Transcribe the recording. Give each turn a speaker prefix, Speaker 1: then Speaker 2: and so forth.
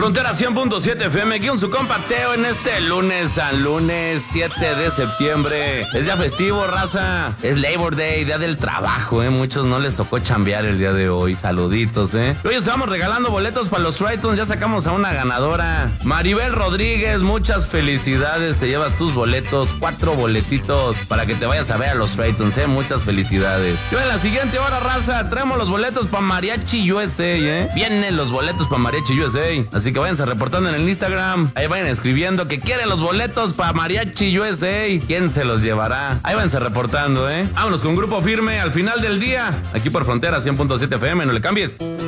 Speaker 1: Frontera 100.7 FM, aquí con su compa Teo en este lunes, San Lunes 7 de septiembre. Es día festivo, raza. Es Labor Day, día del trabajo, Muchos no les tocó chambear el día de hoy. Saluditos, Hoy estamos regalando boletos para los Tritons. Ya sacamos a una ganadora. Maribel Rodríguez, muchas felicidades. Te llevas tus boletos, 4 boletitos para que te vayas a ver a los Tritons, Muchas felicidades. Y en la siguiente hora, raza, traemos los boletos para Mariachi USA, Vienen los boletos para Mariachi USA. Así que váyanse reportando en el Instagram. Ahí vayan escribiendo que quieren los boletos para Mariachi USA. ¿Quién se los llevará? Ahí váyanse reportando, Vámonos con Grupo Firme al final del día. Aquí por Frontera 100.7 FM, no le cambies.